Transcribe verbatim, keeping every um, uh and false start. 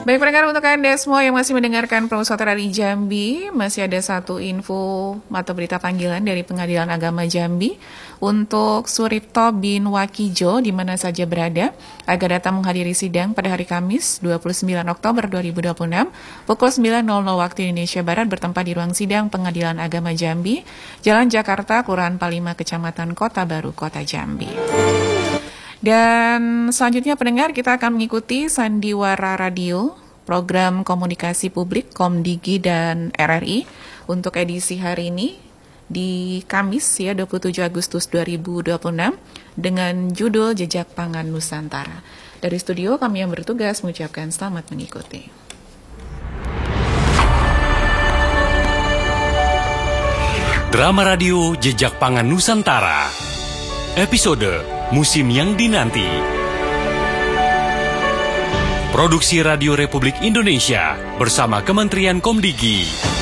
Baik pendengar, untuk Anda semua yang masih mendengarkan Pro Sutera di Jambi, masih ada satu info atau berita panggilan dari Pengadilan Agama Jambi untuk Suripto bin Wakijo di mana saja berada agar datang menghadiri sidang pada hari Kamis dua puluh sembilan Oktober dua ribu dua puluh enam pukul sembilan waktu Indonesia Barat bertempat di ruang sidang Pengadilan Agama Jambi, Jalan Jakarta, Kelurahan Palima, Kecamatan Kota Baru, Kota Jambi. Dan selanjutnya pendengar, kita akan mengikuti Sandiwara Radio, program komunikasi publik Komdigi dan R R I untuk edisi hari ini di Kamis ya dua puluh tujuh Agustus dua ribu dua puluh enam dengan judul Jejak Pangan Nusantara. Dari studio kami yang bertugas mengucapkan selamat mengikuti. Drama radio Jejak Pangan Nusantara, episode Musim yang Dinanti. Produksi Radio Republik Indonesia bersama Kementerian Komdigi.